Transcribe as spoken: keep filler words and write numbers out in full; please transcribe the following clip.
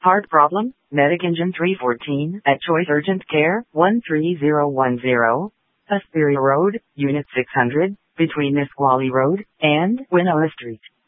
Heart problem, Medic Engine three fourteen, at Choice Urgent Care, one three zero one zero, Hesperia Road, Unit six hundred, between Nisqually Road and Winona Street.